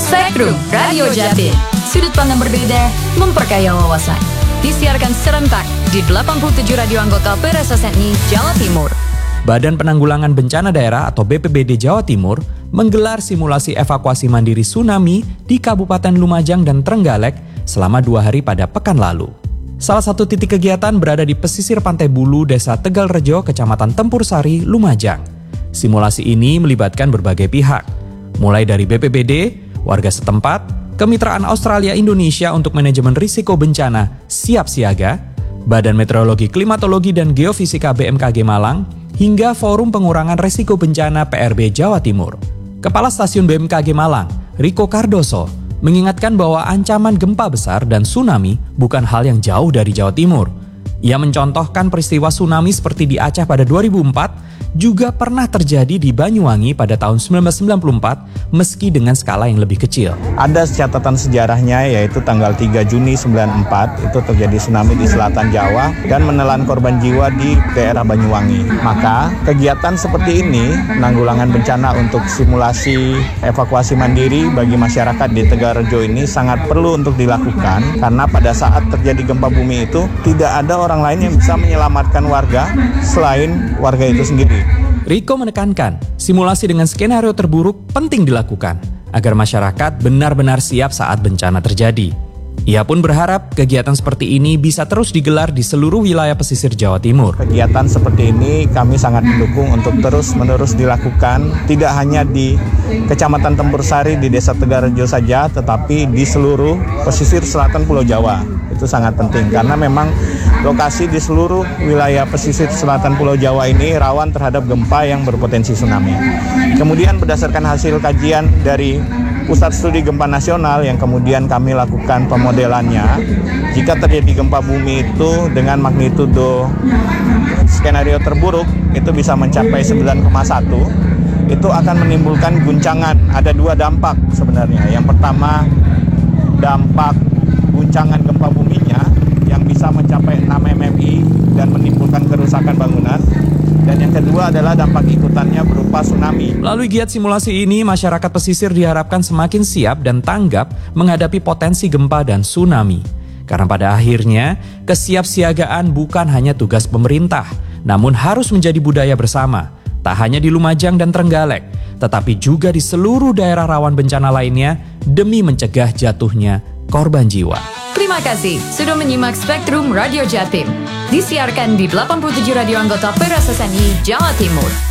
Spektrum Radio Jatim, sudut pandang berbeda, memperkaya wawasan. Disiarkan serentak di 87 radio anggota PRSSNI Jawa Timur. Badan Penanggulangan Bencana Daerah atau BPBD Jawa Timur menggelar simulasi evakuasi mandiri tsunami di Kabupaten Lumajang dan Trenggalek selama 2 hari pada pekan lalu. Salah satu titik kegiatan berada di pesisir Pantai Bulu, Desa Tegalrejo, Kecamatan Tempur Sari, Lumajang. Simulasi ini melibatkan berbagai pihak, mulai dari BPBD, warga setempat, Kemitraan Australia Indonesia untuk Manajemen Risiko Bencana Siap Siaga, Badan Meteorologi, Klimatologi dan Geofisika BMKG Malang, hingga Forum Pengurangan Risiko Bencana PRB Jawa Timur. Kepala Stasiun BMKG Malang, Riko Cardoso, mengingatkan bahwa ancaman gempa besar dan tsunami bukan hal yang jauh dari Jawa Timur. Ia mencontohkan peristiwa tsunami seperti di Aceh pada 2004, juga pernah terjadi di Banyuwangi pada tahun 1994 meski dengan skala yang lebih kecil. Ada catatan sejarahnya yaitu tanggal 3 Juni 94 itu terjadi tsunami di selatan Jawa dan menelan korban jiwa di daerah Banyuwangi. Maka kegiatan seperti ini, penanggulangan bencana untuk simulasi evakuasi mandiri bagi masyarakat di Tegalrejo ini sangat perlu untuk dilakukan karena pada saat terjadi gempa bumi itu tidak ada orang lain yang bisa menyelamatkan warga selain warga itu sendiri. Riko menekankan, simulasi dengan skenario terburuk penting dilakukan agar masyarakat benar-benar siap saat bencana terjadi. Ia pun berharap kegiatan seperti ini bisa terus digelar di seluruh wilayah pesisir Jawa Timur. Kegiatan seperti ini kami sangat mendukung untuk terus-menerus dilakukan, tidak hanya di Kecamatan Tempur Sari di Desa Tegalrejo saja, tetapi di seluruh pesisir selatan Pulau Jawa. Itu sangat penting karena memang lokasi di seluruh wilayah pesisir selatan Pulau Jawa ini rawan terhadap gempa yang berpotensi tsunami. Kemudian berdasarkan hasil kajian dari Pusat Studi Gempa Nasional yang kemudian kami lakukan pemodelannya, jika terjadi gempa bumi itu dengan magnitudo skenario terburuk itu bisa mencapai 9,1, itu akan menimbulkan guncangan. Ada 2 dampak sebenarnya. Yang pertama, dampak guncangan gempa buminya yang bisa mencapai 6 mmi dan menimbulkan kerusakan bangunan. Dan yang kedua adalah dampak ikutannya berupa tsunami. Melalui giat simulasi ini, masyarakat pesisir diharapkan semakin siap dan tanggap menghadapi potensi gempa dan tsunami. Karena pada akhirnya, kesiapsiagaan bukan hanya tugas pemerintah, namun harus menjadi budaya bersama. Tak hanya di Lumajang dan Trenggalek, tetapi juga di seluruh daerah rawan bencana lainnya demi mencegah jatuhnya korban jiwa. Terima kasih sudah menyimak Spektrum Radio Jatim. Disiarkan di 87 radio anggota PRSSNI Jawa Timur.